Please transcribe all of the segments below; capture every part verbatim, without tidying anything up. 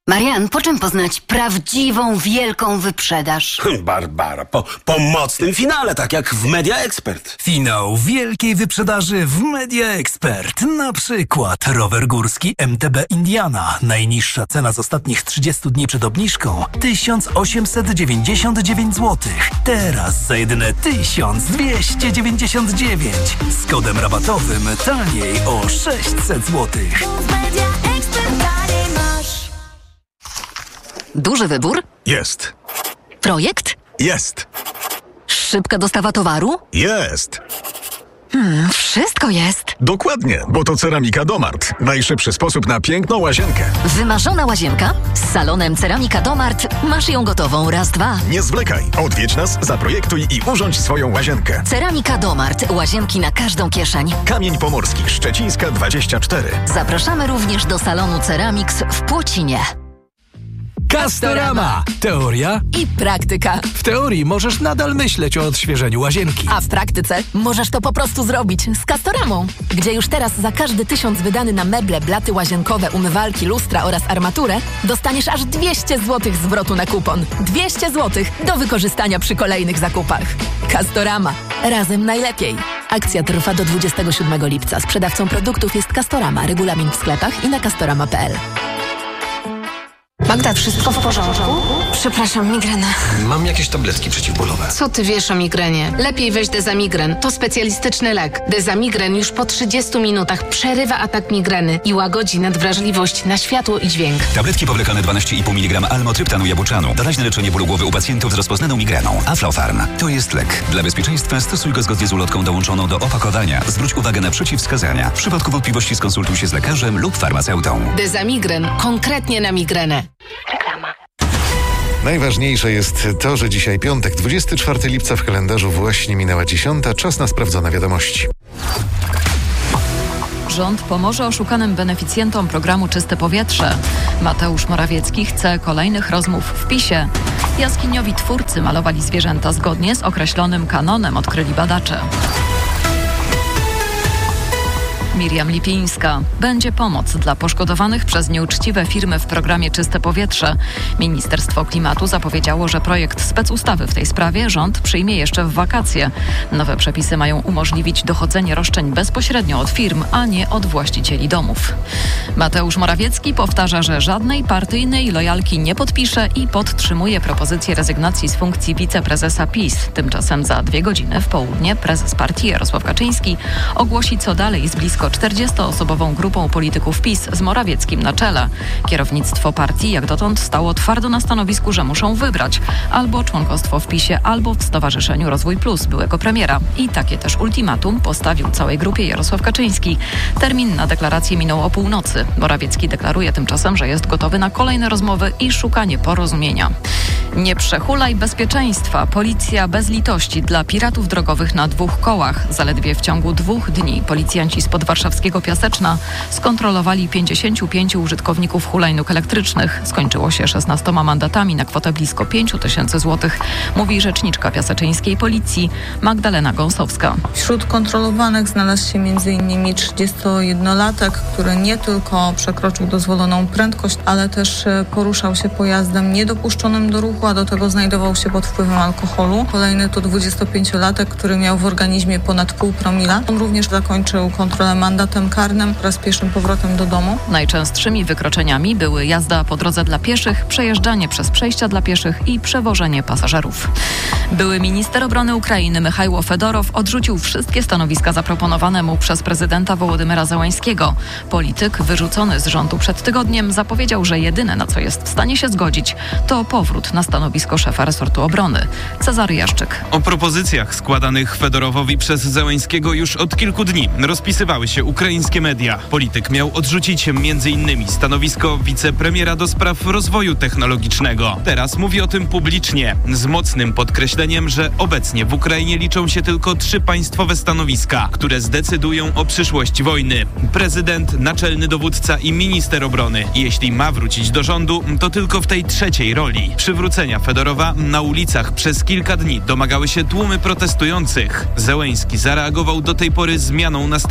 Marian, po czym poznać prawdziwą, wielką wyprzedaż? Barbara, po, po mocnym finale, tak jak w Media Expert. Finał wielkiej wyprzedaży w Media Expert. Na przykład rower górski M T B Indiana. Najniższa cena z ostatnich trzydziestu dni przed obniżką tysiąc osiemset dziewięćdziesiąt dziewięć złotych. Teraz za jedyne tysiąc dwieście dziewięćdziesiąt dziewięć. Z kodem rabatowym taniej o sześćset złotych. Duży wybór? Jest. Projekt? Jest. Szybka dostawa towaru? Jest. Hmm, wszystko jest. Dokładnie, bo to Ceramika Domart. Najszybszy sposób na piękną łazienkę. Wymarzona łazienka? Z salonem Ceramika Domart masz ją gotową raz, dwa. Nie zwlekaj. Odwiedź nas, zaprojektuj i urządź swoją łazienkę. Ceramika Domart. Łazienki na każdą kieszeń. Kamień Pomorski, Szczecińska dwadzieścia cztery. Zapraszamy również do salonu Ceramix w Płocinie. Castorama. Teoria i praktyka. W teorii możesz nadal myśleć o odświeżeniu łazienki. A w praktyce możesz to po prostu zrobić z Castoramą, gdzie już teraz za każdy tysiąc wydany na meble, blaty łazienkowe, umywalki, lustra oraz armaturę dostaniesz aż dwieście złotych zwrotu na kupon. dwieście złotych do wykorzystania przy kolejnych zakupach. Castorama. Razem najlepiej. Akcja trwa do dwudziestego siódmego lipca. Sprzedawcą produktów jest Castorama. Regulamin w sklepach i na castorama kropka p l. Magda, wszystko w porządku? Przepraszam, migrena. Mam jakieś tabletki przeciwbólowe. Co ty wiesz o migrenie? Lepiej weź Dezamigren. To specjalistyczny lek. Dezamigren już po trzydziestu minutach przerywa atak migreny i łagodzi nadwrażliwość na światło i dźwięk. Tabletki powlekane dwanaście i pół miligrama almotryptanu jabłczanu. Doraźne leczenie bólu głowy u pacjentów z rozpoznaną migreną. Aflofarm. To jest lek. Dla bezpieczeństwa stosuj go zgodnie z ulotką dołączoną do opakowania. Zwróć uwagę na przeciwwskazania. W przypadku wątpliwości skonsultuj się z lekarzem lub farmaceutą. Dezamigren. Konkretnie na migrenę. Reklama. Najważniejsze jest to, że dzisiaj piątek, dwudziestego czwartego lipca w kalendarzu właśnie minęła dziesiąta. Czas na sprawdzone wiadomości. Rząd pomoże oszukanym beneficjentom programu Czyste Powietrze. Mateusz Morawiecki chce kolejnych rozmów w PiSie. Jaskiniowi twórcy malowali zwierzęta zgodnie z określonym kanonem, odkryli badacze. Miriam Lipińska. Będzie pomoc dla poszkodowanych przez nieuczciwe firmy w programie Czyste Powietrze. Ministerstwo Klimatu zapowiedziało, że projekt specustawy w tej sprawie rząd przyjmie jeszcze w wakacje. Nowe przepisy mają umożliwić dochodzenie roszczeń bezpośrednio od firm, a nie od właścicieli domów. Mateusz Morawiecki powtarza, że żadnej partyjnej lojalki nie podpisze i podtrzymuje propozycję rezygnacji z funkcji wiceprezesa PiS. Tymczasem za dwie godziny w południe prezes partii Jarosław Kaczyński ogłosi, co dalej z blisko czterdziestoosobową grupą polityków PiS z Morawieckim na czele. Kierownictwo partii jak dotąd stało twardo na stanowisku, że muszą wybrać albo członkostwo w PiSie, albo w Stowarzyszeniu Rozwój Plus byłego premiera. I takie też ultimatum postawił całej grupie Jarosław Kaczyński. Termin na deklarację minął o północy. Morawiecki deklaruje tymczasem, że jest gotowy na kolejne rozmowy i szukanie porozumienia. Nie przehulaj bezpieczeństwa. Policja bez litości dla piratów drogowych na dwóch kołach. Zaledwie w ciągu dwóch dni policjanci spod warszawskiego Piaseczna skontrolowali pięćdziesięciu pięciu użytkowników hulajnóg elektrycznych. Skończyło się szesnastoma mandatami na kwotę blisko pięciu tysięcy złotych, mówi rzeczniczka piaseczyńskiej policji Magdalena Gąsowska. Wśród kontrolowanych znalazł się między innymi trzydziestojednolatek, który nie tylko przekroczył dozwoloną prędkość, ale też poruszał się pojazdem niedopuszczonym do ruchu, a do tego znajdował się pod wpływem alkoholu. Kolejny to dwudziestopięciolatek, który miał w organizmie ponad pół promila. On również zakończył kontrolę mandatem karnym oraz pieszym powrotem do domu. Najczęstszymi wykroczeniami były jazda po drodze dla pieszych, przejeżdżanie przez przejścia dla pieszych i przewożenie pasażerów. Były minister obrony Ukrainy Michajło Fedorow odrzucił wszystkie stanowiska zaproponowane mu przez prezydenta Wołodymyra Zełańskiego. Polityk wyrzucony z rządu przed tygodniem zapowiedział, że jedyne, na co jest w stanie się zgodzić, to powrót na stanowisko szefa resortu obrony. Cezary Jaszczyk. O propozycjach składanych Fedorowowi przez Zełańskiego już od kilku dni rozpisywały się ukraińskie media. Polityk miał odrzucić między innymi stanowisko wicepremiera do spraw rozwoju technologicznego. Teraz mówi o tym publicznie, z mocnym podkreśleniem, że obecnie w Ukrainie liczą się tylko trzy państwowe stanowiska, które zdecydują o przyszłości wojny. Prezydent, naczelny dowódca i minister obrony. Jeśli ma wrócić do rządu, to tylko w tej trzeciej roli. Przywrócenia Fedorowa na ulicach przez kilka dni domagały się tłumy protestujących. Zełański zareagował do tej pory zmianą na stanowisku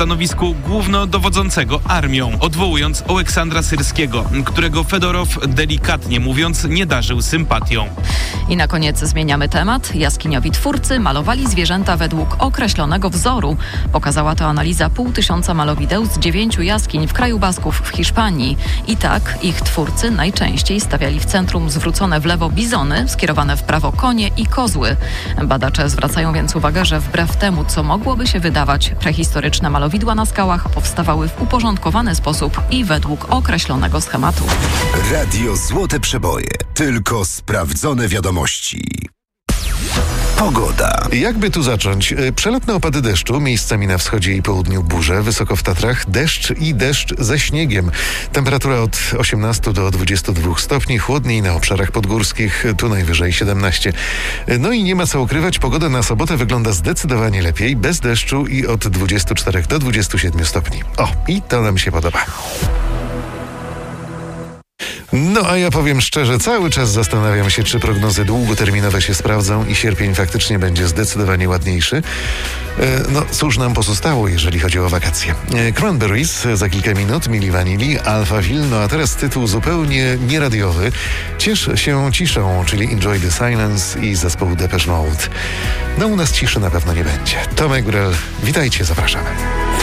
tytuł głównodowodzącego armią, odwołując Oleksandra Syrskiego, którego Fedorow, delikatnie mówiąc, nie darzył sympatią. I na koniec zmieniamy temat. Jaskiniowi twórcy malowali zwierzęta według określonego wzoru. Pokazała to analiza pół tysiąca malowideł z dziewięciu jaskiń w kraju Basków w Hiszpanii. I tak ich twórcy najczęściej stawiali w centrum zwrócone w lewo bizony, skierowane w prawo konie i kozły. Badacze zwracają więc uwagę, że wbrew temu, co mogłoby się wydawać, prehistoryczne malowidła na skałach powstawały w uporządkowany sposób i według określonego schematu. Radio Złote Przeboje. Tylko sprawdzone wiadomości. Pogoda. Jakby tu zacząć? Przelotne opady deszczu, miejscami na wschodzie i południu burze, wysoko w Tatrach deszcz i deszcz ze śniegiem. Temperatura od osiemnastu do dwudziestu dwóch stopni, chłodniej na obszarach podgórskich, tu najwyżej siedemnaście. No i nie ma co ukrywać, pogoda na sobotę wygląda zdecydowanie lepiej, bez deszczu i od dwudziestu czterech do dwudziestu siedmiu stopni. O, i to nam się podoba. No a ja powiem szczerze, cały czas zastanawiam się, czy prognozy długoterminowe się sprawdzą i sierpień faktycznie będzie zdecydowanie ładniejszy. E, no cóż nam pozostało, jeżeli chodzi o wakacje. E, Cranberries za kilka minut, Milli Vanilli, Alphaville, no a teraz tytuł zupełnie nieradiowy. Ciesz się ciszą, czyli Enjoy the Silence i zespołu Depeche Mode. No u nas ciszy na pewno nie będzie. Tomek Grel, witajcie, zapraszamy.